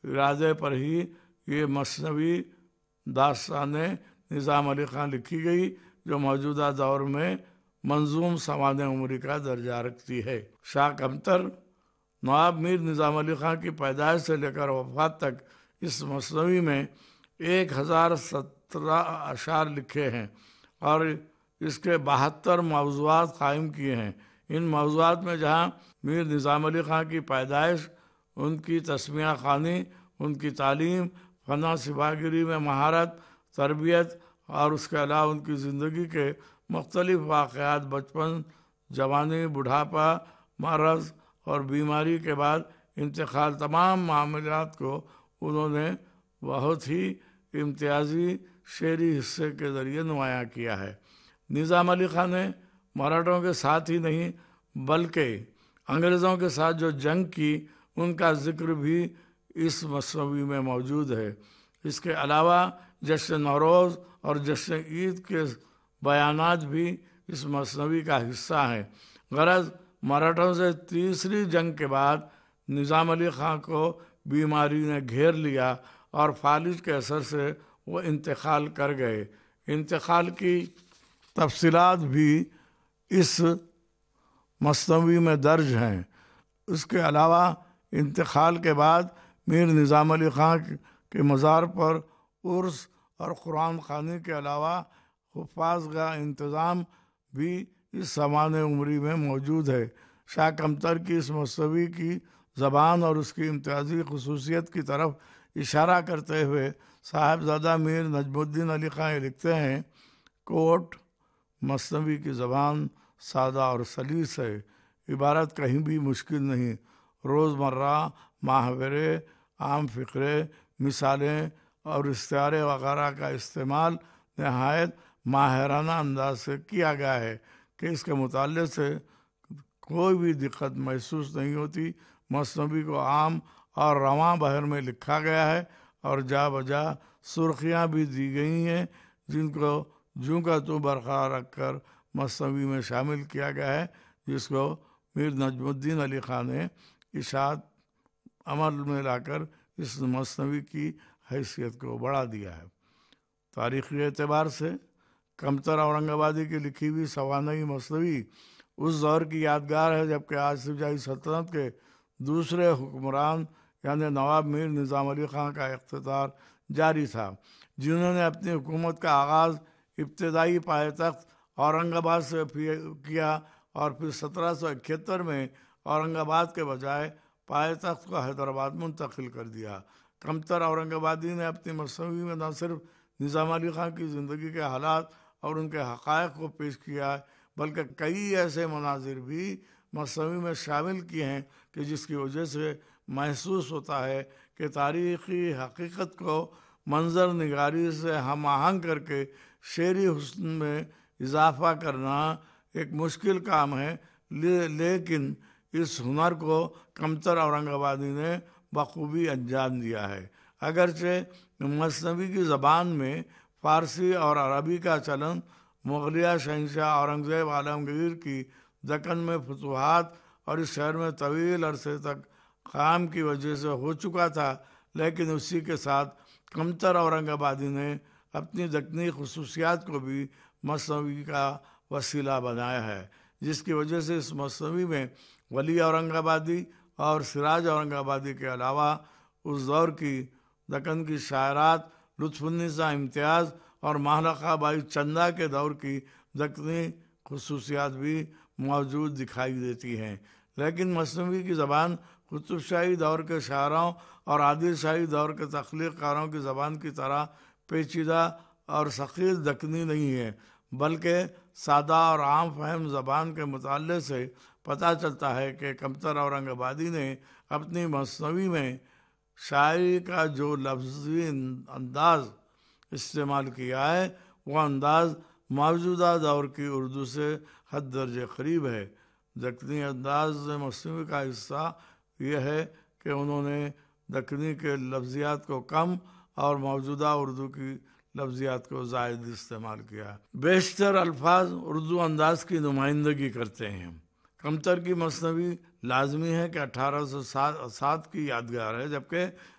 ارادے پر ہی یہ مثنوی داستان نظام علی خان لکھی گئی، جو موجودہ دور میں منظوم سوانح عمری کا درجہ رکھتی ہے۔ شاہ کمتر نواب میر نظام علی خان کی پیدائش سے لے کر وفات تک اس مثنوی میں 1017 اشعار لکھے ہیں اور اس کے 72 موضوعات قائم کیے ہیں۔ ان موضوعات میں جہاں میر نظام علی خان کی پیدائش، ان کی تسمیہ خوانی، ان کی تعلیم، فن سپاہ گیری میں مہارت، تربیت اور اس کے علاوہ ان کی زندگی کے مختلف واقعات، بچپن، جوانی، بڑھاپا، مرض اور بیماری کے بعد انتقال، تمام معاملات کو انہوں نے بہت ہی امتیازی شعری حصے کے ذریعے نمایاں کیا ہے۔ نظام علی خان نے مراٹھوں کے ساتھ ہی نہیں بلکہ انگریزوں کے ساتھ جو جنگ کی، ان کا ذکر بھی اس مثنوی میں موجود ہے۔ اس کے علاوہ جشن نوروز اور جشن عید کے بیانات بھی اس مثنوی کا حصہ ہیں۔ غرض مراٹھوں سے تیسری جنگ کے بعد نظام علی خان کو بیماری نے گھیر لیا اور فالج کے اثر سے وہ انتقال کر گئے۔ انتقال کی تفصیلات بھی اس مثنوی میں درج ہیں۔ اس کے علاوہ انتقال کے بعد میر نظام علی خان کے مزار پر عرس اور قرآن خوانی کے علاوہ حفاظ کا انتظام بھی اس سوانح عمری میں موجود ہے۔ شاہ کمتر کی اس مثنوی کی زبان اور اس کی امتیازی خصوصیت کی طرف اشارہ کرتے ہوئے صاحبزادہ میر نجم الدین علی خان یہ لکھتے ہیں، کوٹ مثنوی کی زبان سادہ اور سلیس ہے، عبارت کہیں بھی مشکل نہیں، روزمرہ محاورے، عام فقرے، مثالیں اور استعارے وغیرہ کا استعمال نہایت ماہرانہ انداز سے کیا گیا ہے کہ اس کے مطالعے سے کوئی بھی دقت محسوس نہیں ہوتی۔ مثنوی کو عام اور رواں بحر میں لکھا گیا ہے اور جا بجا سرخیاں بھی دی گئی ہیں، جن کو جوں کا توں برقرار رکھ کر مثنوی میں شامل کیا گیا ہے، جس کو میر نجم الدین علی خان نے اشاعت عمل میں لا کر اس مثنوی کی حیثیت کو بڑھا دیا ہے۔ تاریخی اعتبار سے کمتر اورنگ آبادی کی لکھی ہوئی سوانحی مثنوی اس دور کی یادگار ہے جبکہ آصف جاہی سلطنت کے دوسرے حکمران یعنی نواب میر نظام علی خان کا اقتدار جاری تھا، جنہوں نے اپنی حکومت کا آغاز ابتدائی پائے تخت اورنگ آباد سے کیا اور پھر 1771 میں اورنگ آباد کے بجائے پائے تخت کو حیدرآباد منتقل کر دیا۔ کمتر اورنگ آبادی نے اپنی مثنوی میں نہ صرف نظام علی خان کی زندگی کے حالات اور ان کے حقائق کو پیش کیا ہے بلکہ کئی ایسے مناظر بھی مثنوی میں شامل کیے ہیں کہ جس کی وجہ سے محسوس ہوتا ہے کہ تاریخی حقیقت کو منظر نگاری سے ہم آہنگ کر کے شعری حسن میں اضافہ کرنا ایک مشکل کام ہے، لیکن اس ہنر کو کمتر اورنگ آبادی نے بخوبی انجام دیا ہے۔ اگرچہ مثنوی کی زبان میں فارسی اور عربی کا چلن مغلیہ شہنشاہ اورنگزیب عالمگیر کی دکن میں فتوحات اور اس شہر میں طویل عرصے تک قیام کی وجہ سے ہو چکا تھا، لیکن اسی کے ساتھ کمتر اورنگ آبادی نے اپنی دکنی خصوصیات کو بھی مثنوی کا وسیلہ بنایا ہے، جس کی وجہ سے اس مثنوی میں ولی اورنگ آبادی اور سراج اورنگ آبادی کے علاوہ اس دور کی دکن کی شاعرات لطف النساء امتیاز اور مہلکہ بائی چندہ کے دور کی دکنی خصوصیات بھی موجود دکھائی دیتی ہیں۔ لیکن مثنوی کی زبان قطب شاہی دور کے شاعروں اور عادل شاہی دور کے تخلیق کاروں کی زبان کی طرح پیچیدہ اور ثقیل دکنی نہیں ہے، بلکہ سادہ اور عام فہم زبان کے مطالعے سے پتہ چلتا ہے کہ کمتر اورنگ آبادی نے اپنی مثنوی میں شاعری کا جو لفظی انداز استعمال کیا ہے وہ انداز موجودہ دور کی اردو سے حد درجے قریب ہے۔ دکنی انداز مثنوی کا حصہ یہ ہے کہ انہوں نے دکنی کے لفظیات کو کم اور موجودہ اردو کی لفظیات کو زائد استعمال کیا۔ بیشتر الفاظ اردو انداز کی نمائندگی کرتے ہیں۔ کمتر کی مثنوی لازمی ہے کہ 1807 کی یادگار ہے، جبکہ